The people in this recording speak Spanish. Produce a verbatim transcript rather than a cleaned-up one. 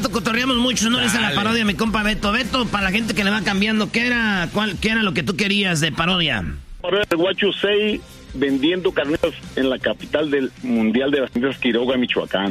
rato cotorreamos mucho, no le hice la parodia a mi compa Beto. Beto, para la gente que le va cambiando, ¿qué era, cuál, qué era lo que tú querías de parodia? Parodia de Guachusei vendiendo carnetas en la capital del Mundial de las Carnetas, Quiroga, Michoacán.